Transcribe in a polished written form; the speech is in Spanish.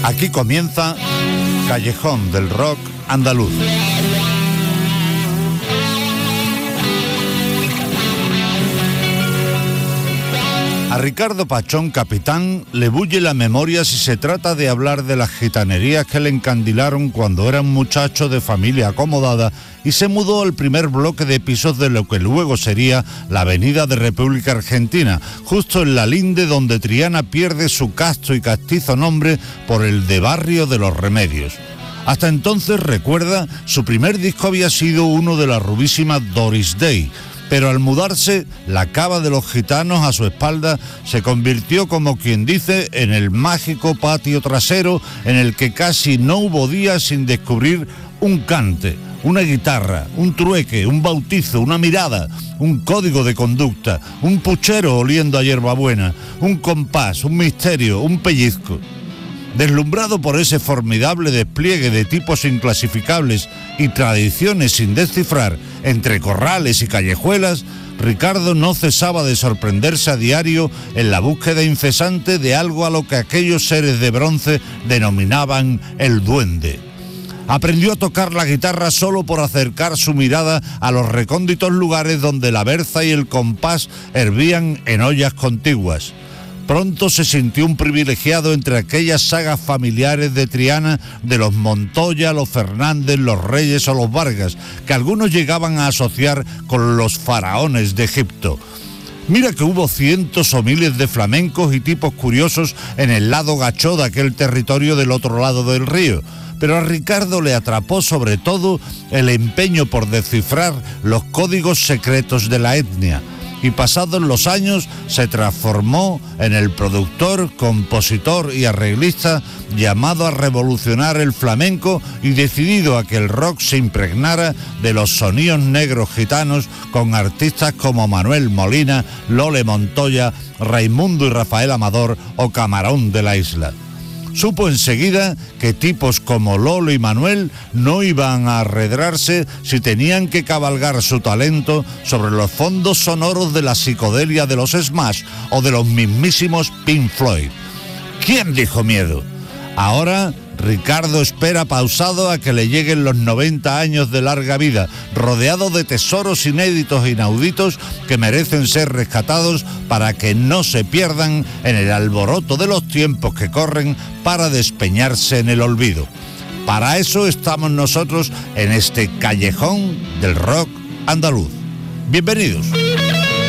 Aquí comienza Callejón del Rock Andaluz. A Ricardo Pachón, capitán, le bulle la memoria si se trata de hablar de las gitanerías que le encandilaron cuando era un muchacho de familia acomodada y se mudó al primer bloque de pisos de lo que luego sería la avenida de República Argentina, justo en la linde donde Triana pierde su casto y castizo nombre por el de Barrio de los Remedios. Hasta entonces, recuerda, su primer disco había sido uno de la rubísima Doris Day, pero al mudarse, la cava de los gitanos a su espalda se convirtió, como quien dice, en el mágico patio trasero en el que casi no hubo día sin descubrir un cante, una guitarra, un trueque, un bautizo, una mirada, un código de conducta, un puchero oliendo a hierbabuena, un compás, un misterio, un pellizco. Deslumbrado por ese formidable despliegue de tipos inclasificables y tradiciones sin descifrar entre corrales y callejuelas, Ricardo no cesaba de sorprenderse a diario en la búsqueda incesante de algo a lo que aquellos seres de bronce denominaban el duende. Aprendió a tocar la guitarra solo por acercar su mirada a los recónditos lugares donde la berza y el compás hervían en ollas contiguas. Pronto se sintió un privilegiado entre aquellas sagas familiares de Triana de los Montoya, los Fernández, los Reyes o los Vargas, que algunos llegaban a asociar con los faraones de Egipto. Mira que hubo cientos o miles de flamencos y tipos curiosos en el lado gachó de aquel territorio del otro lado del río, pero a Ricardo le atrapó sobre todo el empeño por descifrar los códigos secretos de la etnia. Y pasados los años se transformó en el productor, compositor y arreglista llamado a revolucionar el flamenco y decidido a que el rock se impregnara de los sonidos negros gitanos con artistas como Manuel Molina, Lole Montoya, Raimundo y Rafael Amador o Camarón de la Isla. Supo enseguida que tipos como Lolo y Manuel no iban a arredrarse si tenían que cabalgar su talento sobre los fondos sonoros de la psicodelia de los Smash o de los mismísimos Pink Floyd. ¿Quién dijo miedo? Ahora Ricardo espera pausado a que le lleguen los 90 años de larga vida, rodeado de tesoros inéditos e inauditos que merecen ser rescatados para que no se pierdan en el alboroto de los tiempos que corren para despeñarse en el olvido. Para eso estamos nosotros en este Callejón del Rock Andaluz. Bienvenidos.